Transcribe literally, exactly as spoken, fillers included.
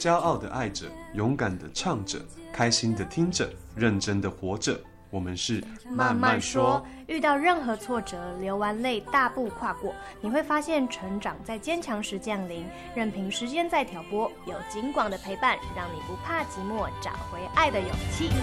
骄傲的爱着，勇敢的唱着，开心的听着，认真的活着。我们是慢慢说，遇到任何挫折，流完泪大步跨过，你会发现成长在坚强时降临，任凭时间在挑拨，有金广的陪伴，让你不怕寂寞，找回爱的勇气。